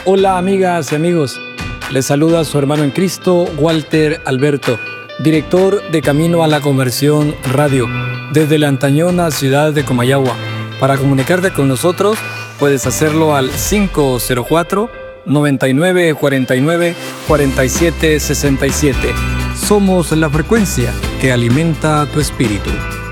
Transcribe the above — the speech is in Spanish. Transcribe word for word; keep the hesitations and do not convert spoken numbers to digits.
Hola amigas y amigos, les saluda su hermano en Cristo, Walter Alberto, director de Camino a la Conversión Radio, desde la antañona ciudad de Comayagua. Para comunicarte con nosotros, puedes hacerlo al cinco cero cuatro, noventa y nueve, cuarenta y nueve, cuarenta y siete, sesenta y siete. Somos la frecuencia que alimenta tu espíritu.